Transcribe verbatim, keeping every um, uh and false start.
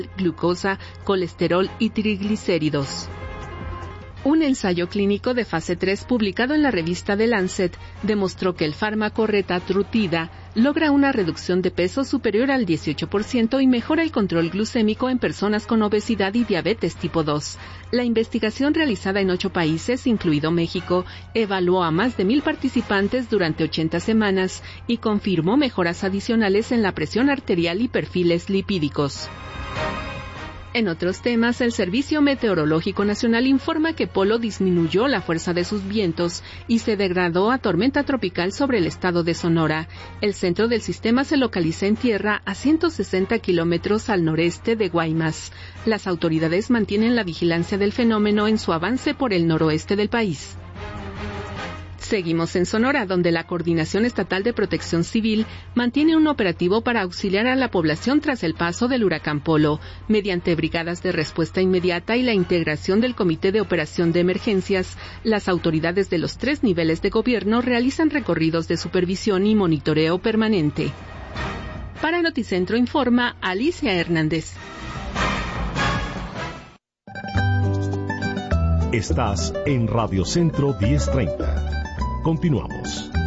glucosa, colesterol y triglicéridos. Un ensayo clínico de fase tres publicado en la revista The Lancet demostró que el fármaco retatrutida logra una reducción de peso superior al dieciocho por ciento y mejora el control glucémico en personas con obesidad y diabetes tipo dos. La investigación realizada en ocho países, incluido México, evaluó a más de mil participantes durante ochenta semanas y confirmó mejoras adicionales en la presión arterial y perfiles lipídicos. En otros temas, el Servicio Meteorológico Nacional informa que Polo disminuyó la fuerza de sus vientos y se degradó a tormenta tropical sobre el estado de Sonora. El centro del sistema se localiza en tierra a ciento sesenta kilómetros al noreste de Guaymas. Las autoridades mantienen la vigilancia del fenómeno en su avance por el noroeste del país. Seguimos en Sonora, donde la Coordinación Estatal de Protección Civil mantiene un operativo para auxiliar a la población tras el paso del huracán Polo, mediante brigadas de respuesta inmediata y la integración del Comité de Operación de Emergencias. Las autoridades de los tres niveles de gobierno realizan recorridos de supervisión y monitoreo permanente. Para Noticentro informa Alicia Hernández. Estás en Radio Centro diez treinta. Continuamos.